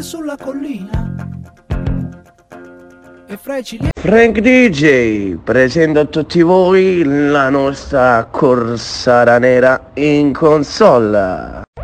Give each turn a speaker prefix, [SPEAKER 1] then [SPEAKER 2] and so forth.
[SPEAKER 1] sulla collina e fra i ciliegi
[SPEAKER 2] Frank DJ presenta a tutti voi la nostra corsa nera in console.